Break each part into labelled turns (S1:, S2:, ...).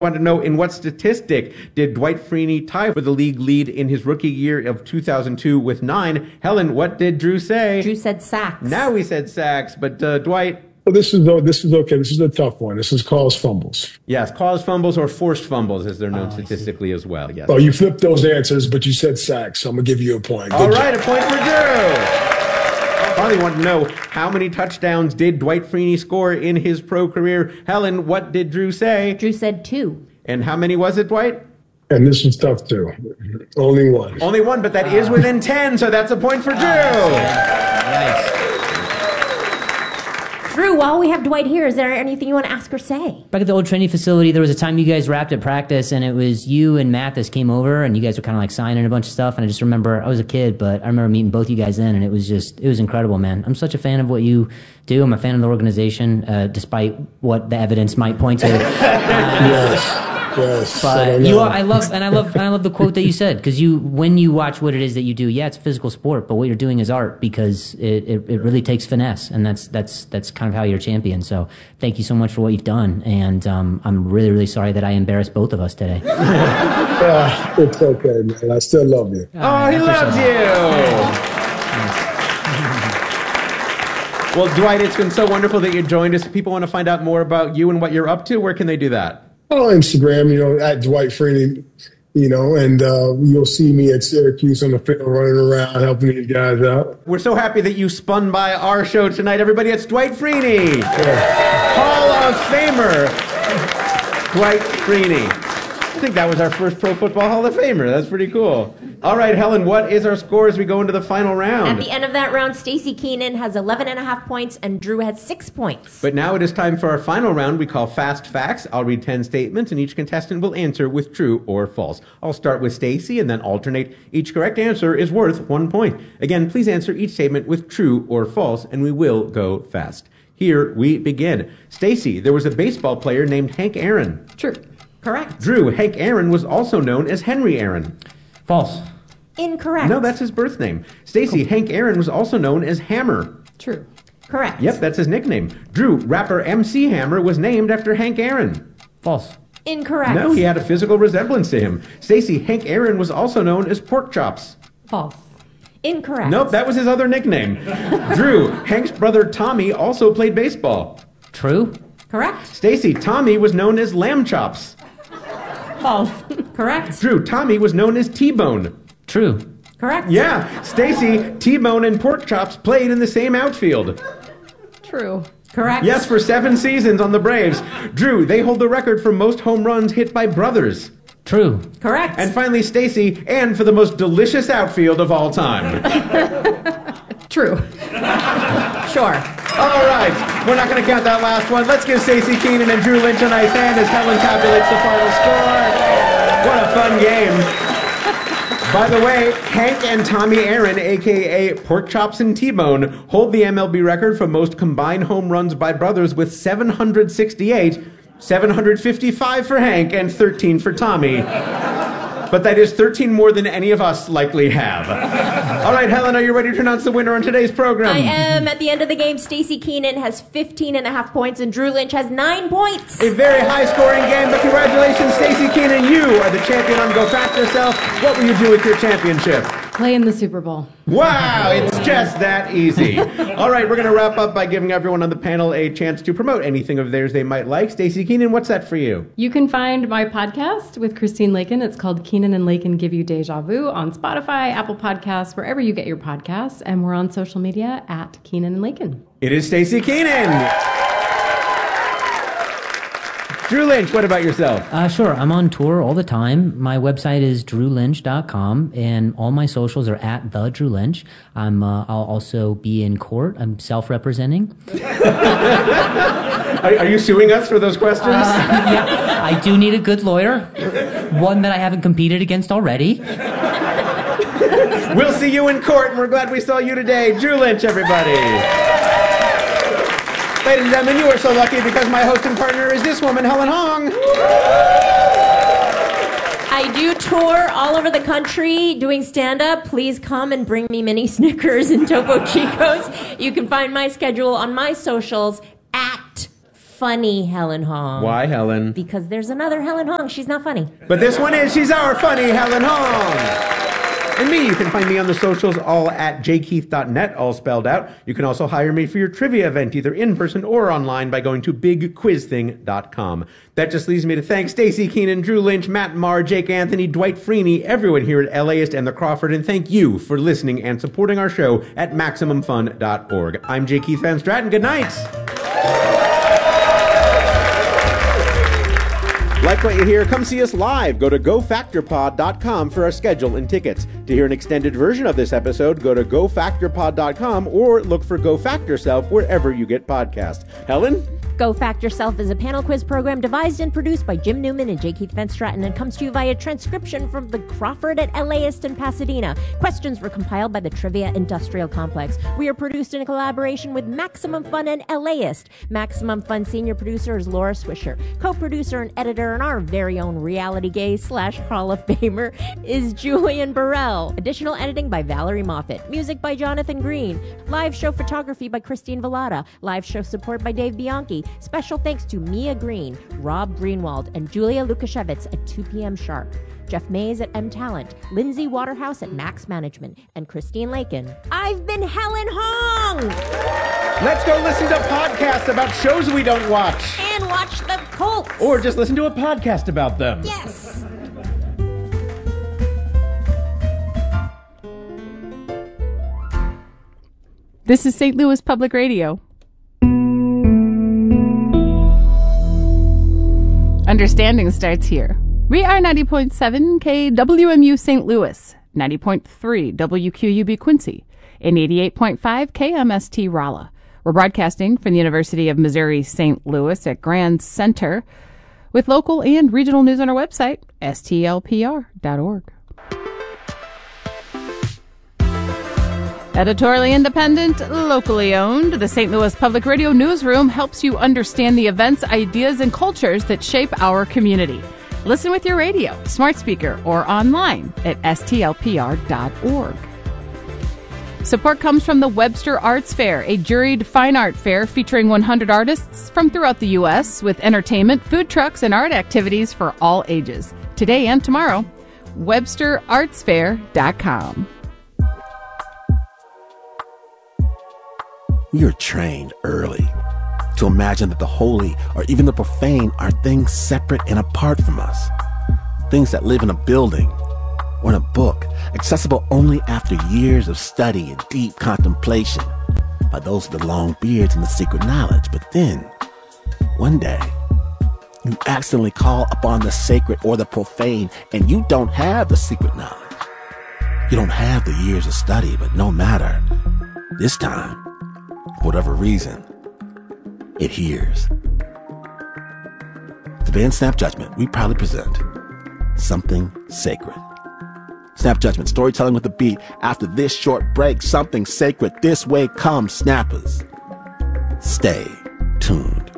S1: Want to know, in what statistic did Dwight Freeney tie for the league lead in his rookie year of 2002 with 9? Helen, what did Drew say?
S2: Drew said sacks.
S1: Now he said sacks, but Dwight?
S3: Well, this is okay. This is a tough one. This is caused fumbles.
S1: Yes, caused fumbles or forced fumbles, as they're known statistically as well. Yes.
S3: Oh, you flipped those answers, but you said sacks, so I'm going to give you a point.
S1: All right, a point for Drew. Probably want to know, how many touchdowns did Dwight Freeney score in his pro career? Helen, what did Drew say?
S2: Drew said 2.
S1: And how many was it, Dwight?
S3: And this was tough, too. Only 1.
S1: Only 1, but that is within 10, so that's a point for Drew.
S4: Nice.
S2: Drew, while we have Dwight here, is there anything you want to ask or say?
S4: Back at the old training facility, there was a time you guys wrapped at practice, and it was you and Mathis came over, and you guys were kind of like signing a bunch of stuff, and I just remember, I was a kid, but I remember meeting both you guys then, and it was incredible, man. I'm such a fan of what you do. I'm a fan of the organization, despite what the evidence might point to.
S3: Yes.
S4: But you are, I love the quote that you said, because when you watch what it is that you do, yeah, it's a physical sport, but what you're doing is art, because it really takes finesse, and that's kind of how you're a champion. So thank you so much for what you've done, and I'm really, really sorry that I embarrassed both of us today.
S3: It's okay, man. I still love you.
S1: Oh, he loves you. Well, Dwight, it's been so wonderful that you joined us. If people want to find out more about you and what you're up to, where can they do that?
S3: On Instagram, at Dwight Freeney, and you'll see me at Syracuse on the field running around helping these guys out.
S1: We're so happy that you spun by our show tonight. Everybody, it's Dwight Freeney. Yeah. Hall of Famer, Dwight Freeney. I think that was our first Pro Football Hall of Famer. That's pretty cool. All right, Helen, what is our score as we go into the final round?
S2: At the end of that round, Stacey Keenan has 11.5 points and Drew has 6 points.
S1: But now it is time for our final round we call Fast Facts. I'll read 10 statements and each contestant will answer with true or false. I'll start with Stacey and then alternate. Each correct answer is worth 1 point. Again, please answer each statement with true or false and we will go fast. Here we begin. Stacey, there was a baseball player named Hank Aaron.
S2: True. Correct.
S1: Drew, Hank Aaron was also known as Henry Aaron.
S4: False.
S2: Incorrect.
S1: No, that's his birth name. Stacey, Hank Aaron was also known as Hammer.
S2: True. Correct.
S1: Yep, that's his nickname. Drew, rapper MC Hammer was named after Hank Aaron.
S4: False.
S2: Incorrect.
S1: No, he had a physical resemblance to him. Stacey, Hank Aaron was also known as Pork Chops.
S2: False. Incorrect.
S1: Nope, that was his other nickname. Drew, Hank's brother Tommy also played baseball.
S4: True.
S2: Correct.
S1: Stacey, Tommy was known as Lamb Chops.
S2: False. Correct.
S1: Drew, Tommy was known as T-Bone.
S4: True.
S2: Correct.
S1: Yeah, Stacey, T-Bone and Pork Chops played in the same outfield.
S2: True. Correct.
S1: Yes, for 7 seasons on the Braves. Drew, they hold the record for most home runs hit by brothers.
S4: True.
S2: Correct.
S1: And finally, Stacey, and for the most delicious outfield of all time.
S2: True. Sure.
S1: All right, we're not going to count that last one. Let's give Stacey Keenan and Drew Lynch a nice hand as Helen calculates the final score. What a fun game. By the way, Hank and Tommy Aaron, a.k.a. Pork Chops and T-Bone, hold the MLB record for most combined home runs by brothers with 768, 755 for Hank, and 13 for Tommy. But that is 13 more than any of us likely have. All right, Helen, are you ready to announce the winner on today's program?
S2: I am. At the end of the game, Stacey Keenan has 15.5 points and Drew Lynch has 9 points.
S1: A very high-scoring game, but congratulations, Stacey Keenan. You are the champion on Go Fact Yourself. What will you do with your championship?
S5: Play in the Super Bowl.
S1: Wow, it's just that easy. All right, we're going to wrap up by giving everyone on the panel a chance to promote anything of theirs they might like. Stacey Keenan, what's that for you?
S5: You can find my podcast with Christine Lakin. It's called Keenan and Lakin Give You Deja Vu on Spotify, Apple Podcasts, wherever you get your podcasts. And we're on social media at Keenan and Lakin.
S1: It is Stacey Keenan. Drew Lynch, what about yourself?
S4: Sure. I'm on tour all the time. My website is drewlynch.com, and all my socials are at the Drew Lynch. I'll also be in court. I'm self-representing.
S1: Are you suing us for those questions?
S4: Yeah, I do need a good lawyer, one that I haven't competed against already.
S1: We'll see you in court, and we're glad we saw you today. Drew Lynch, everybody. Ladies and gentlemen, you are so lucky because my host and partner is this woman, Helen Hong.
S2: I do tour all over the country doing stand-up. Please come and bring me mini Snickers and Topo Chicos. You can find my schedule on my socials at funny Helen Hong.
S1: Why, Helen?
S2: Because there's another Helen Hong. She's not funny.
S1: But this one is. She's our funny Helen Hong. And me, you can find me on the socials, all at jkeith.net, all spelled out. You can also hire me for your trivia event, either in person or online, by going to bigquizthing.com. That just leaves me to thank Stacey Keenan, Drew Lynch, Matt Marr, Jake Anthony, Dwight Freeney, everyone here at LAist and the Crawford, and thank you for listening and supporting our show at MaximumFun.org. I'm J. Keith Van Stratton. Good night. Like what you hear? Come see us live. Go to gofactorpod.com for our schedule and tickets. To hear an extended version of this episode, go to gofactorpod.com or look for Go Fact Yourself wherever you get podcasts. Helen?
S2: Go Fact Yourself is a panel quiz program devised and produced by Jim Newman and J. Keith Van Stratton and comes to you via transcription from the Crawford at LAist in Pasadena. Questions were compiled by the Trivia Industrial Complex. We are produced in a collaboration with Maximum Fun and LAist. Maximum Fun senior producer is Laura Swisher. Co-producer and editor and our very own reality gay / Hall of Famer is Julian Burrell. Additional editing by Valerie Moffat. Music by Jonathan Green. Live show photography by Christine Vallata. Live show support by Dave Bianchi. Special thanks to Mia Green, Rob Greenwald, and Julia Lukashevitz at 2 p.m. sharp. Jeff Mays at M Talent, Lindsay Waterhouse at Max Management, and Christine Lakin. I've been Helen Hong!
S1: Let's go listen to podcasts about shows we don't watch.
S2: And watch the Colts!
S1: Or just listen to a podcast about them.
S2: Yes!
S6: This is St. Louis Public Radio. Understanding starts here. We are 90.7 KWMU St. Louis, 90.3 WQUB Quincy, and 88.5 KMST Rolla. We're broadcasting from the University of Missouri St. Louis at Grand Center with local and regional news on our website, stlpr.org. Editorially independent, locally owned, the St. Louis Public Radio Newsroom helps you understand the events, ideas, and cultures that shape our community. Listen with your radio, smart speaker, or online at stlpr.org. Support comes from the Webster Arts Fair, a juried fine art fair featuring 100 artists from throughout the U.S. with entertainment, food trucks, and art activities for all ages. Today and tomorrow, WebsterArtsFair.com.
S7: We are trained early to imagine that the holy or even the profane are things separate and apart from us. Things that live in a building or in a book, accessible only after years of study and deep contemplation by those with the long beards and the secret knowledge. But then, one day, you accidentally call upon the sacred or the profane, and you don't have the secret knowledge. You don't have the years of study, but no matter. This time, for whatever reason, it hears. Today in Snap Judgment, we proudly present Something Sacred. Snap Judgment, storytelling with a beat. After this short break, something sacred this way comes, snappers. Stay tuned.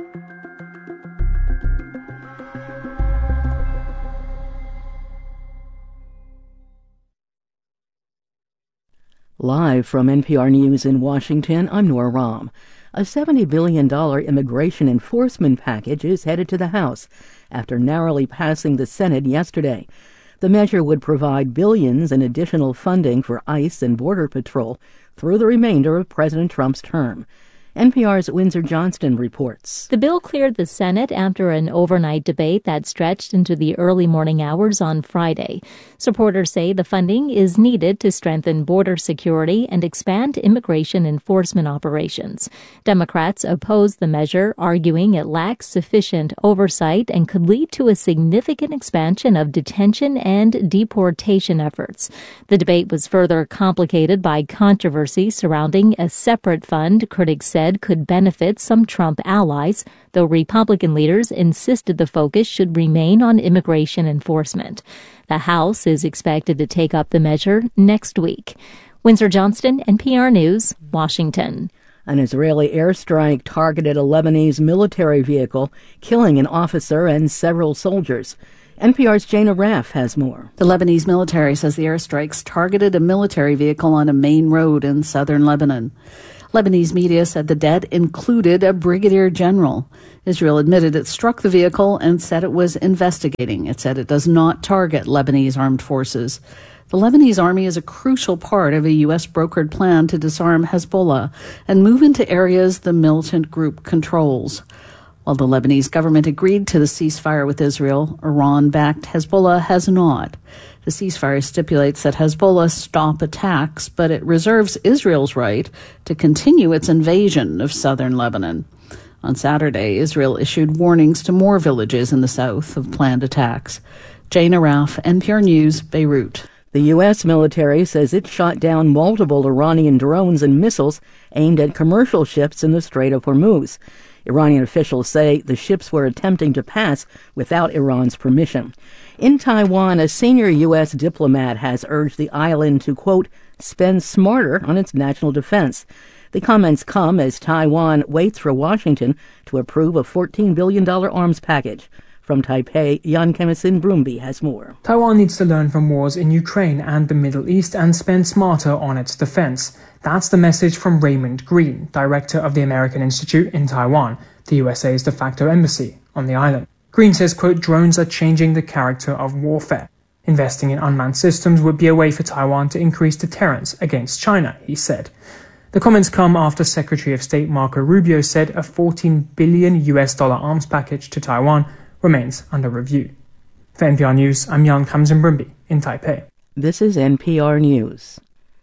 S8: Live from NPR News in Washington, I'm Nora Rahm. A $70 billion immigration enforcement package is headed to the House after narrowly passing the Senate yesterday. The measure would provide billions in additional funding for ICE and Border Patrol through the remainder of President Trump's term. NPR's Windsor Johnston reports.
S9: The bill cleared the Senate after an overnight debate that stretched into the early morning hours on Friday. Supporters say the funding is needed to strengthen border security and expand immigration enforcement operations. Democrats oppose the measure, arguing it lacks sufficient oversight and could lead to a significant expansion of detention and deportation efforts. The debate was further complicated by controversy surrounding a separate fund critics said could benefit some Trump allies, though Republican leaders insisted the focus should remain on immigration enforcement. The House is expected to take up the measure next week. Windsor Johnston, NPR News, Washington.
S8: An Israeli airstrike targeted a Lebanese military vehicle, killing an officer and several soldiers. NPR's Jana Raff has more.
S10: The Lebanese military says the airstrikes targeted a military vehicle on a main road in southern Lebanon. Lebanese media said the dead included a brigadier general. Israel admitted it struck the vehicle and said it was investigating. It said it does not target Lebanese armed forces. The Lebanese army is a crucial part of a U.S. brokered plan to disarm Hezbollah and move into areas the militant group controls. While the Lebanese government agreed to the ceasefire with Israel, Iran-backed Hezbollah has not. The ceasefire stipulates that Hezbollah stop attacks, but it reserves Israel's right to continue its invasion of southern Lebanon. On Saturday, Israel issued warnings to more villages in the south of planned attacks. Jane Araf, NPR News, Beirut.
S8: The U.S. military says it shot down multiple Iranian drones and missiles aimed at commercial ships in the Strait of Hormuz. Iranian officials say the ships were attempting to pass without Iran's permission. In Taiwan, a senior U.S. diplomat has urged the island to, quote, spend smarter on its national defense. The comments come as Taiwan waits for Washington to approve a $14 billion arms package. From Taipei, Jan Kemison Brumby has more.
S11: Taiwan needs to learn from wars in Ukraine and the Middle East and spend smarter on its defense. That's the message from Raymond Green, director of the American Institute in Taiwan, the USA's de facto embassy on the island. Green says, quote, drones are changing the character of warfare. Investing in unmanned systems would be a way for Taiwan to increase deterrence against China, he said. The comments come after Secretary of State Marco Rubio said a $14 billion arms package to Taiwan remains under review. For NPR News, I'm Jan Kamsen-Brumby in Taipei.
S8: This is NPR News.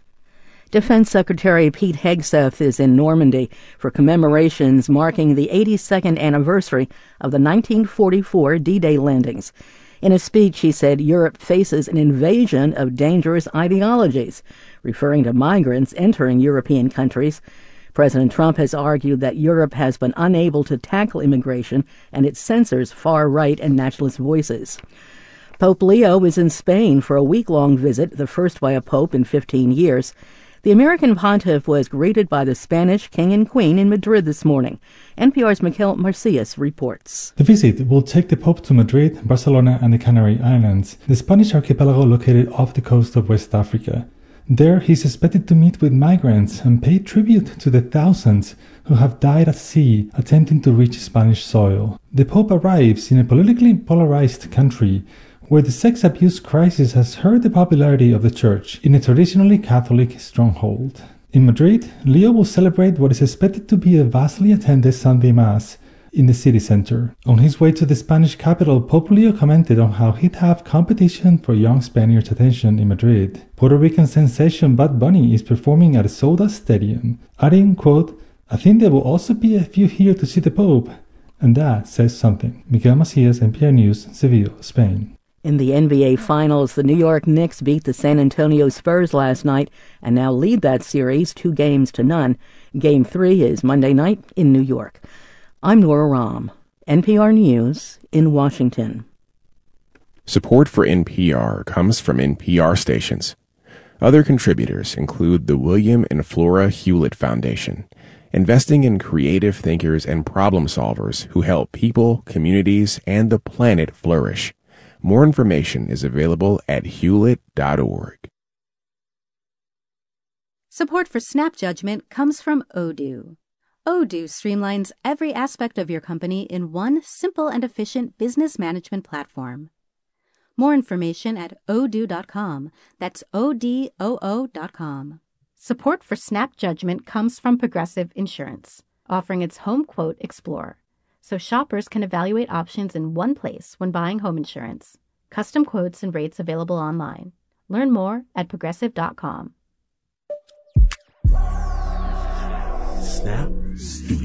S8: Defense Secretary Pete Hegseth is in Normandy for commemorations marking the 82nd anniversary of the 1944 D-Day landings. In a speech, he said Europe faces an invasion of dangerous ideologies, referring to migrants entering European countries. President Trump has argued that Europe has been unable to tackle immigration and it censors far-right and nationalist voices. Pope Leo is in Spain for a week-long visit, the first by a pope in 15 years. The American pontiff was greeted by the Spanish king and queen in Madrid this morning. NPR's Mikel Marcias reports.
S12: The visit will take the Pope to Madrid, Barcelona, and the Canary Islands, the Spanish archipelago located off the coast of West Africa. There, he is expected to meet with migrants and pay tribute to the thousands who have died at sea attempting to reach Spanish soil. The Pope arrives in a politically polarized country where the sex abuse crisis has hurt the popularity of the Church in a traditionally Catholic stronghold. In Madrid, Leo will celebrate what is expected to be a vastly attended Sunday Mass in the city center. On his way to the Spanish capital, Pope Leo commented on how he'd have competition for young Spaniards' attention in Madrid. Puerto Rican sensation Bad Bunny is performing at a sold-out stadium, adding, quote, I think there will also be a few here to see the Pope. And that says something. Miguel Macias, NPR News, Seville, Spain.
S8: In the NBA Finals, the New York Knicks beat the San Antonio Spurs last night and now lead that series 2-0. Game 3 is Monday night in New York. I'm Nora Rahm, NPR News in Washington.
S13: Support for NPR comes from NPR stations. Other contributors include the William and Flora Hewlett Foundation, investing in creative thinkers and problem solvers who help people, communities, and the planet flourish. More information is available at hewlett.org.
S14: Support for Snap Judgment comes from Odoo. Odoo streamlines every aspect of your company in one simple and efficient business management platform. More information at odoo.com. That's ODOO.com. Support for Snap Judgment comes from Progressive Insurance, offering its Home Quote Explorer, so shoppers can evaluate options in one place when buying home insurance. Custom quotes and rates available online. Learn more at progressive.com.
S7: Snap